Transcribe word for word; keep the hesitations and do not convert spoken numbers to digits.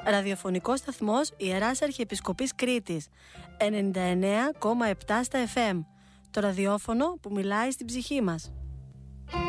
Ραδιοφωνικός σταθμός Ιεράς Αρχιεπισκοπής Κρήτης, ενενήντα εννέα κόμμα επτά στα εφ εμ. Το ραδιόφωνο που μιλάει στην ψυχή μας.